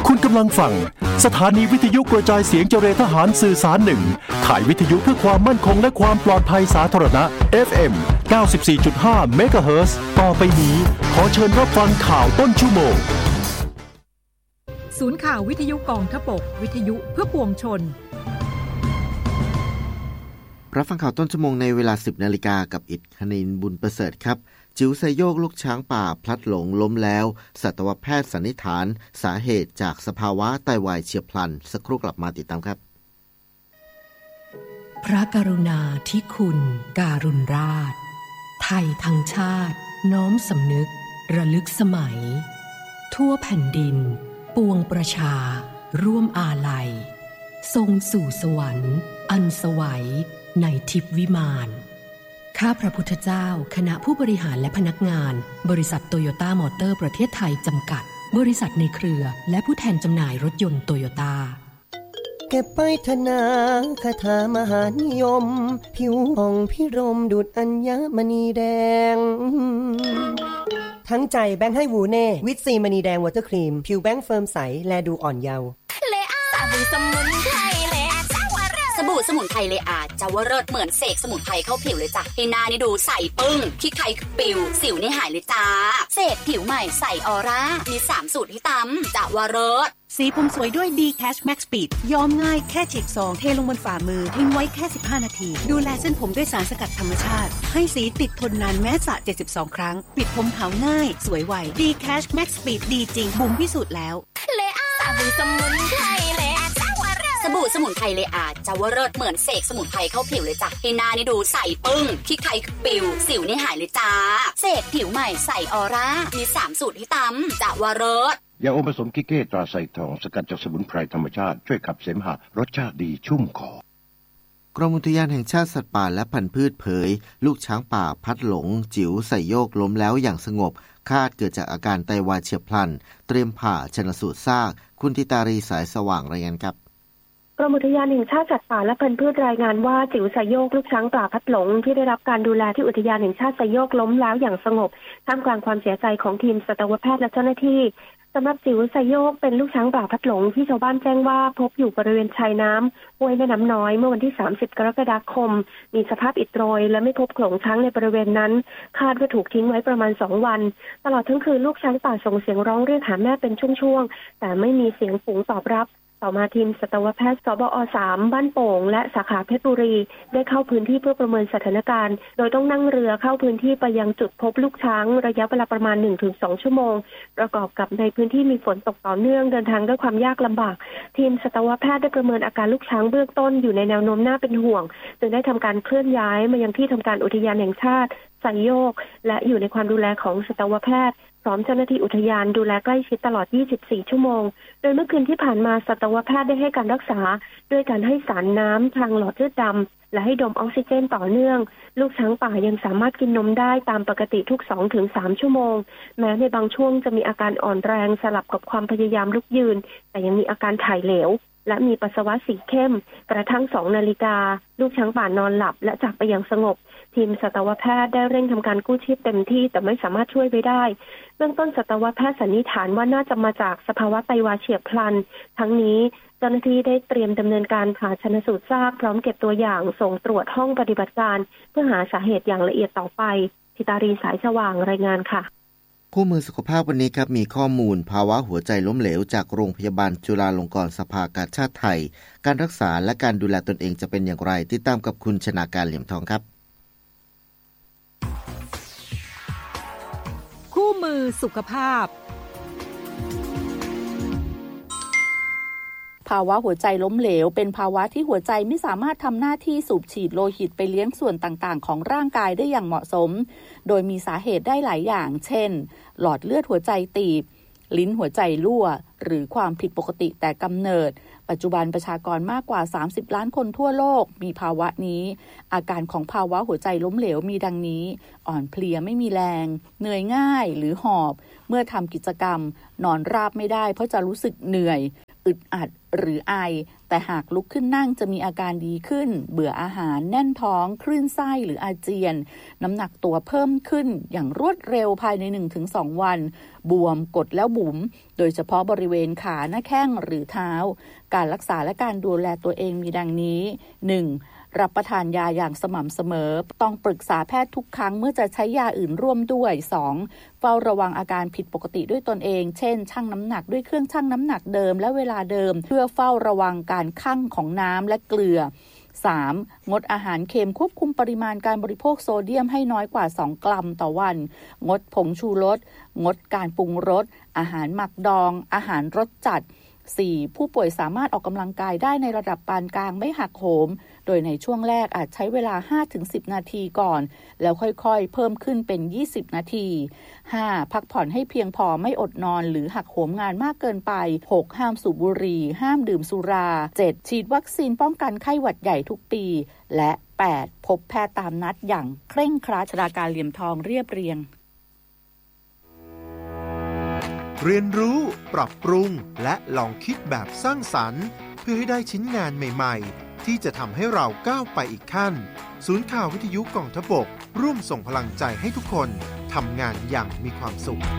คุณกำลังฟังสถานีวิทยุกระจายเสียงเจริญทหารสื่อสารหนึ่งข่ายวิทยุเพื่อความมั่นคงและความปลอดภัยสาธารณะ FM 94.5 เมกะเฮิรตซ์ต่อไปนี้ขอเชิญรับฟังข่าวต้นชั่วโมงศูนย์ข่าววิทยุกองทพบกวิทยุเพื่อปวงชนรับฟังข่าวต้นชั่วโมงในเวลา 10 นาฬิกากับอิฐคณินบุญประเสริฐครับจิ๋วไซโยกลูกช้างป่าพลัดหลงล้มแล้วสัตวแพทย์สันนิษฐานสาเหตุจากสภาวะไตวายเฉียบพลันสักครู่กลับมาติดตามครับพระกรุณาธิคุณการุณราชไทยทั้งชาติน้อมสำนึกระลึกสมัยทั่วแผ่นดินปวงประชาร่วมอาลัยทรงสู่สวรรค์อันสวัยในทิพย์วิมานข้าพระพุทธเจ้าคณะผู้บริหารและพนักงานบริษัทโตโยต้ามอเตอร์ประเทศไทยจำกัดบริษัทในเครือและผู้แทนจำหน่ายรถยนต์โตโยต้าเก็บไปธนาคาถามหานิยมผิวผ่องพิรมดุจอัญมณีแดงทั้งใจแบงค์ให้วูเน่วิตซีมณีแดงวอเตอร์ครีมผิวแบงค์เฟิร์มใสแลดูอ่อนเยาว์สบู่สมุนไพรเลอาจะว่าเลิศเหมือนเสกสมุนไพรเข้าผิวเลยจ้ะให้หน้านี่ดูใสปึ้งขี้ใครปิวสิวนี่หายเลยจ้าเสกผิวใหม่ใสออร่ามี3สูตรให้ตำจะว่าเลิศสีผมสวยด้วย D Cash Max Speed ย้อมง่ายแค่ฉีกซองเทลงบนฝ่ามือทิ้งไว้แค่15นาทีดูแลเส้นผมด้วยสารสกัดธรรมชาติให้สีติดทนนานแม้สระ72ครั้งปิดผมขาวง่ายสวยไว D Cash Max Speed ดีจริงบุ๋มพิสูจน์แล้วเลอาสบู่สมุนไพรเลอาสบู่สมุนไพรเลอาจะว่าเลิศเหมือนเสกสมุนไพรเข้าผิวเลยจ้ะให้หน้านี่ดูใสปึ้งขี้ใครปิวสิวนี่หายเลยจ้าเสกผิวใหม่ใสออร่ามี3สูตรให้ตำจะว่าเลิศยาอมผสมกิเก้ตราไซทองสกัดจากสมุนไพรธรรมชาติช่วยขับเสมหะรสชาติดีชุ่มคอกรมอุทยานแห่งชาติสัตว์ป่าและพันธุ์พืชเผยลูกช้างป่าพัดหลงจิ๋วไซโยกล้มแล้วอย่างสงบคาดเกิดจากอาการไตวายเฉียบพลันเตรียมผ่าชันสูตรซากคุณธิตารีสายสว่างรายงานครับกรมอุทยานแห่งชาติสัตว์ป่าและพันธุ์พืชรายงานว่าจิ๋วไซโยกลูกช้างป่าพัดหลงที่ได้รับการดูแลที่อุทยานแห่งชาติไซโยกล้มแล้วอย่างสงบท่ามกลางความเสียใจของทีมสัตวแพทย์และเจ้าหน้าที่สำหรับจิ๋วไซโยกเป็นลูกช้างป่าพัดหลงที่ชาวบ้านแจ้งว่าพบอยู่บริเวณชายน้ำห้วยแม่น้ำน้อยเมื่อวันที่30กรกฎาคมมีสภาพอิดโรยและไม่พบโขลงช้างในบริเวณนั้นคาดว่าถูกทิ้งไว้ประมาณ2วันตลอดทั้งคืนลูกช้างป่าส่งเสียงร้องเรียกหาแม่เป็นช่วงๆแต่ไม่มีเสียงฝูงตอบรับต่อมาทีมสัตวแพทย์สบอ3บ้านโป่งและสาขาเพชรบุรีได้เข้าพื้นที่เพื่อประเมินสถานการณ์โดยต้องนั่งเรือเข้าพื้นที่ไปยังจุดพบลูกช้างระยะเวลาประมาณ 1-2 ชั่วโมงประกอบกับในพื้นที่มีฝนตกต่อเนื่องเดินทางด้วยความยากลำบากทีมสัตวแพทย์ได้ประเมินอาการลูกช้างเบื้องต้นอยู่ในแนวโน้มน่าเป็นห่วงจึงได้ทำการเคลื่อนย้ายมายังที่ทำการอุทยานแห่งชาติไซโยกและอยู่ในความดูแลของสัตวแพทย์พร้อมเจ้าหน้าที่อุทยานดูแลใกล้ชิดตลอด24ชั่วโมงโดยเมื่อคืนที่ผ่านมาสัตวแพทย์ได้ให้การรักษาด้วยการให้สารน้ำทางหลอดเลือดดำและให้ดมออกซิเจนต่อเนื่องลูกช้างป่ายังสามารถกินนมได้ตามปกติทุก 2-3 ชั่วโมงแม้ในบางช่วงจะมีอาการอ่อนแรงสลับกับความพยายามลุกยืนแต่ยังมีอาการถ่ายเหลวและมีปัสสาวะสีเข้มกระทั่ง2 นาฬิกาลูกช้างป่านอนหลับและจากไปอย่างสงบทีมสัตวแพทย์ได้เร่งทำการกู้ชีพเต็มที่แต่ไม่สามารถช่วยไว้ได้เบื้องต้นสัตวแพทย์สันนิษฐานว่าน่าจะมาจากสภาวะไตวายเฉียบพลันทั้งนี้เจ้าหน้าที่ได้เตรียมดำเนินการผ่าชันสูตรซากพร้อมเก็บตัวอย่างส่งตรวจห้องปฏิบัติการเพื่อหาสาเหตุอย่างละเอียดต่อไปธิตารีสายสว่างรายงานค่ะคู่มือสุขภาพวันนี้ครับมีข้อมูลภาวะหัวใจล้มเหลวจากโรงพยาบาลจุฬาลงกรณ์สภากาชาดไทยการรักษาและการดูแลตนเองจะเป็นอย่างไรติดตามกับคุณชนาการเหลี่ยมทองครับคู่มือสุขภาพภาวะหัวใจล้มเหลวเป็นภาวะที่หัวใจไม่สามารถทำหน้าที่สูบฉีดโลหิตไปเลี้ยงส่วนต่างๆของร่างกายได้อย่างเหมาะสมโดยมีสาเหตุได้หลายอย่างเช่นหลอดเลือดหัวใจตีบลิ้นหัวใจรั่วหรือความผิดปกติแต่กำเนิดปัจจุบันประชากรมากกว่า30ล้านคนทั่วโลกมีภาวะนี้อาการของภาวะหัวใจล้มเหลวมีดังนี้อ่อนเพลียไม่มีแรงเหนื่อยง่ายหรือหอบเมื่อทำกิจกรรมนอนราบไม่ได้เพราะจะรู้สึกเหนื่อยอึดอัดหรือไอแต่หากลุกขึ้นนั่งจะมีอาการดีขึ้นเบื่ออาหารแน่นท้องคลื่นไส้หรืออาเจียนน้ำหนักตัวเพิ่มขึ้นอย่างรวดเร็วภายใน 1-2 วันบวมกดแล้วบุ๋มโดยเฉพาะบริเวณขาหน้าแข้งหรือเท้าการรักษาและการดูแลตัวเองมีดังนี้ 1. รับประทานยาอย่างสม่ำเสมอต้องปรึกษาแพทย์ทุกครั้งเมื่อจะใช้ยาอื่นร่วมด้วย 2. เฝ้าระวังอาการผิดปกติด้วยตนเองเช่นชั่งน้ำหนักด้วยเครื่องชั่งน้ำหนักเดิมและเวลาเดิมเพื่อเฝ้าระวังการคั่งของน้ำและเกลือ 3. งดอาหารเค็มควบคุมปริมาณการบริโภคโซเดียมให้น้อยกว่า2 กรัมต่อวันงดผงชูรสงดการปรุงรสอาหารหมักดองอาหารรสจัด 4. ผู้ป่วยสามารถออกกำลังกายได้ในระดับปานกลางไม่หักโหมโดยในช่วงแรกอาจใช้เวลา 5-10 นาทีก่อนแล้วค่อยๆเพิ่มขึ้นเป็น20 นาที 5. พักผ่อนให้เพียงพอไม่อดนอนหรือหักโหมงานมากเกินไป 6. ห้ามสูบบุหรี่ห้ามดื่มสุรา 7. ฉีดวัคซีนป้องกันไข้หวัดใหญ่ทุกปีและ 8. พบแพทย์ตามนัดอย่างเคร่งครัดชราการเหลี่ยมทองเรียบเรียงเรียนรู้ปรับปรุงและลองคิดแบบสร้างสรรค์เพื่อให้ได้ชิ้นงานใหม่ๆที่จะทำให้เราก้าวไปอีกขั้นศูนย์ข่าววิทยุกองทพบกร่วมส่งพลังใจให้ทุกคนทำงานอย่างมีความสุข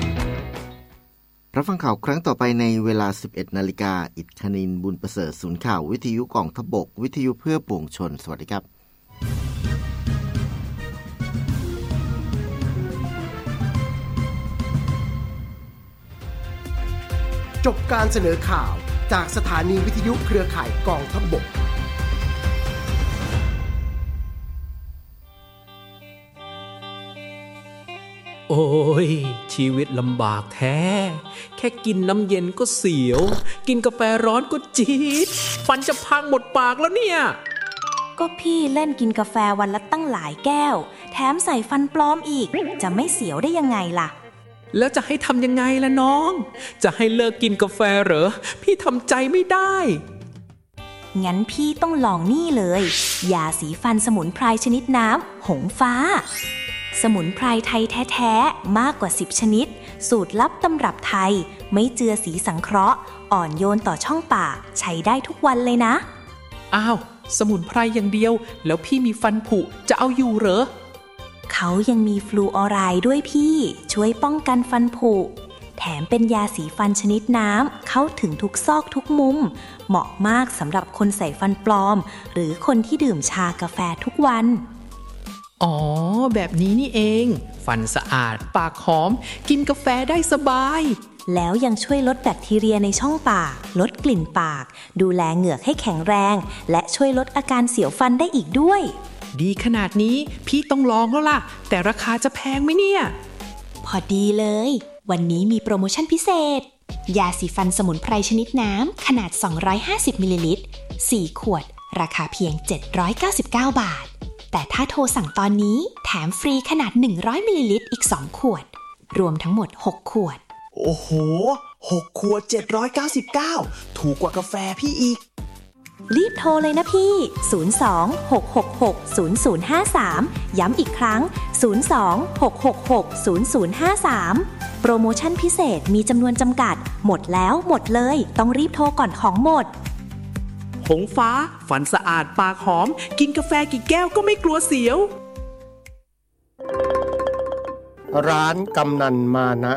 รับฟังข่าวครั้งต่อไปในเวลา 11 นาฬิกาอิฐคณินบุญประเสริฐศูนย์ข่าววิทยุกองทพบกวิทยุเพื่อปวงชนสวัสดีครับจบการเสนอข่าวจากสถานีวิทยุเครือข่ายกองทัพบกโอ้ยชีวิตลำบากแท้แค่กินน้ำเย็นก็เสียวกินกาแฟร้อนก็จี๊ดฟันจะพังหมดปากแล้วเนี่ยก็พี่เล่นกินกาแฟวันละตั้งหลายแก้วแถมใส่ฟันปลอมอีกจะไม่เสียวได้ยังไงล่ะแล้วจะให้ทำยังไงล่ะน้องจะให้เลิกกินกาแฟเหรอพี่ทำใจไม่ได้งั้นพี่ต้องลองนี่เลยยาสีฟันสมุนไพรชนิดน้ำหงฟ้าสมุนไพรไทยแท้ๆมากกว่า10ชนิดสูตรลับตำรับไทยไม่เจือสีสังเคราะห์อ่อนโยนต่อช่องปากใช้ได้ทุกวันเลยนะอ้าวสมุนไพรอย่างเดียวแล้วพี่มีฟันผุจะเอาอยู่เหรอเขายังมีฟลูออไรด์ด้วยพี่ช่วยป้องกันฟันผุแถมเป็นยาสีฟันชนิดน้ำเข้าถึงทุกซอกทุกมุมเหมาะมากสำหรับคนใส่ฟันปลอมหรือคนที่ดื่มชากาแฟทุกวันอ๋อแบบนี้นี่เองฟันสะอาดปากหอมกินกาแฟได้สบายแล้วยังช่วยลดแบคทีเรียในช่องปากลดกลิ่นปากดูแลเหงือกให้แข็งแรงและช่วยลดอาการเสียวฟันได้อีกด้วยดีขนาดนี้พี่ต้องลองแล้วล่ะแต่ราคาจะแพงไหมเนี่ยพอดีเลยวันนี้มีโปรโมชั่นพิเศษยาสีฟันสมุนไพรชนิดน้ำขนาด250มิลลิลิตร4ขวดราคาเพียง799 บาทแต่ถ้าโทรสั่งตอนนี้แถมฟรีขนาด100มิลลิลิตรอีก2ขวดรวมทั้งหมด6ขวดโอ้โห6ขวด799ถูกกว่ากาแฟพี่อีกรีบโทรเลยนะพี่02-666-0053ย้ำอีกครั้ง02-666-0053โปรโมชั่นพิเศษมีจำนวนจำกัดหมดแล้วหมดเลยต้องรีบโทรก่อนของหมดหงฟ้าฟันสะอาดปากหอมกินกาแฟกี่แก้วก็ไม่กลัวเสียวร้านกำนันมานะ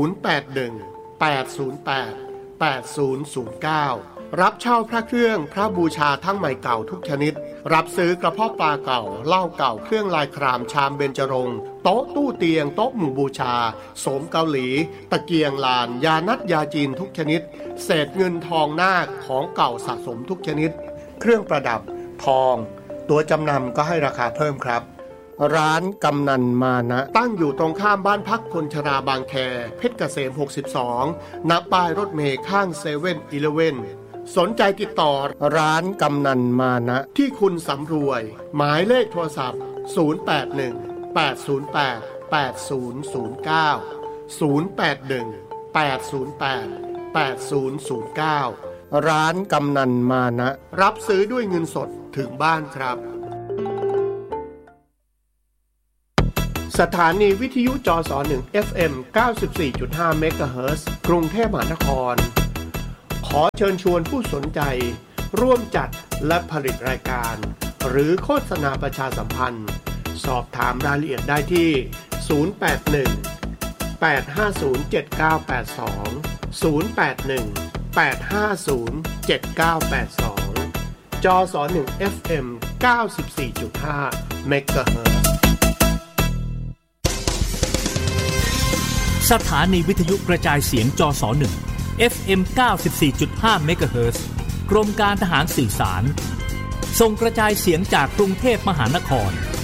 081-808-8009รับเช่าพระเครื่องพระบูชาทั้งใหม่เก่าทุกชนิดรับซื้อกระเพาะปลาเก่าเหล้าเก่าเครื่องลายครามชามเบญจรงค์โต๊ะตู้เตียงโต๊ะหมู่บูชาโสมเกาหลีตะเกียงลานยานัดยาจีนทุกชนิดเศษเงินทองนาคของเก่าสะสมทุกชนิดเครื่องประดับทองตัวจำนำก็ให้ราคาเพิ่มครับร้านกำนันมานะตั้งอยู่ตรงข้ามบ้านพักคนชราบางแคเพชรเกษม62ณป้ายรถเมล์ข้าง7-Elevenสนใจติดต่อร้านกำนันมานะที่คุณสำรวยหมายเลขโทรศัพท์081-808-8009 ร้านกำนันมานะรับซื้อด้วยเงินสดถึงบ้านครับสถานีวิทยุจส1 FM 94.5 เมกะเฮิรตซ์กรุงเทพมหานครขอเชิญชวนผู้สนใจร่วมจัดและผลิตรายการหรือโฆษณาประชาสัมพันธ์สอบถามรายละเอียดได้ที่081 850 7982 081 850 7982 จส1 FM 94.5 MHz สถานีวิทยุกระจายเสียงจส1 FM 94.5 MHz กรมการทหารสื่อสารส่งกระจายเสียงจากกรุงเทพมหานคร